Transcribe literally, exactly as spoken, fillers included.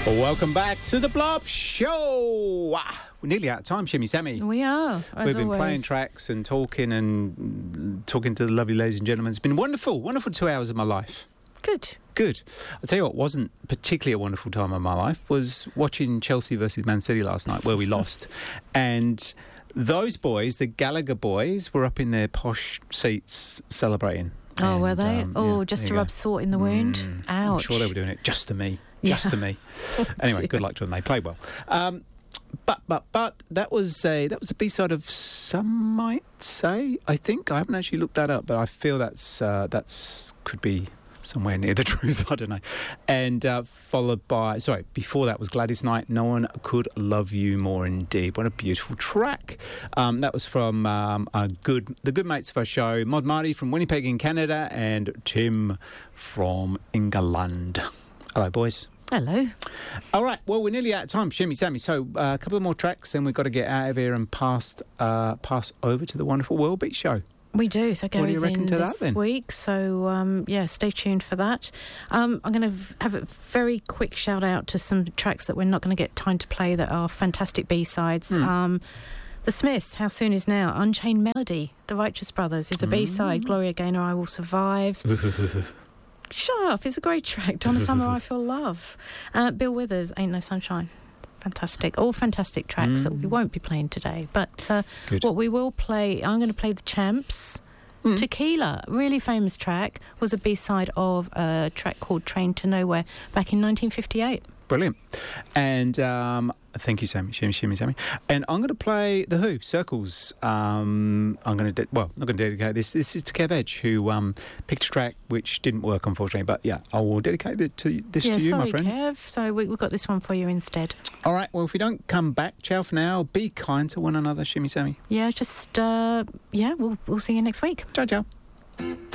Well, welcome back to the Blob Show. Ah, we're nearly out of time, Shimmy Sammy. We are, as We've been always. playing tracks and talking and talking to the lovely ladies and gentlemen. It's been wonderful, wonderful two hours of my life. Good. Good. I'll tell you what wasn't particularly a wonderful time of my life was watching Chelsea versus Man City last night, where we lost. And those boys, the Gallagher boys, were up in their posh seats celebrating. Oh, And, were they? um, oh, yeah, just there to you rub go. salt in the wound? Mm, Ouch. I'm sure they were doing it just to me. Just Yeah. to me. Anyway, good luck to them. They played well. Um, but but but that was a that was a B-side of Some Might Say. I think I haven't actually looked that up, but I feel that's uh, that's could be somewhere near the truth. I don't know. And uh, followed by sorry, before that was Gladys Knight. No One Could Love You More Indeed. What a beautiful track. Um, that was from um, a good the good mates of our show, Mod Marty from Winnipeg in Canada, and Tim from England. Hello, boys. Hello. All right, well, we're nearly out of time, Shimmy Sammy. So uh, a couple of more tracks, then we've got to get out of here and pass, uh, pass over to the wonderful World Beat Show. We do. So What do you Gary's reckon in to that, this then? week. So, um, yeah, stay tuned for that. Um, I'm going to have a very quick shout out to some tracks that we're not going to get time to play that are fantastic B-sides. Hmm. Um, The Smiths, How Soon Is Now? Unchained Melody, The Righteous Brothers is a B-side. Gloria Gaynor, I Will Survive. Shut up, it's a great track. Donna Summer, I Feel Love. Uh, Bill Withers, Ain't No Sunshine. Fantastic. All fantastic tracks Mm. that we won't be playing today. But uh, Good. what we will play, I'm going to play The Champs. Mm. Tequila, really famous track, was a B-side of a track called Train to Nowhere back in nineteen fifty-eight. Brilliant. And um, thank you, Sammy. Shimmy, Shimmy, Sammy. And I'm going to play The Who, Circles. Um, I'm going to, de- well, not going to dedicate this. This is to Kev Edge, who um, picked a track which didn't work, unfortunately. But yeah, I will dedicate it to this yeah, to you, sorry, my friend. Kev. So we, we've got this one for you instead. All right, well, if we don't come back, ciao for now. Be kind to one another, Shimmy, Sammy. Yeah, just, uh, yeah, we'll, we'll see you next week. Ciao, ciao.